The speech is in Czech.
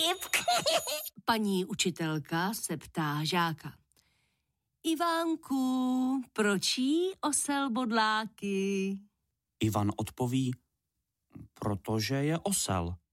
vtip. Paní učitelka se ptá žáka. Ivánku, proč jí osel bodláky? Ivan odpoví, protože je osel.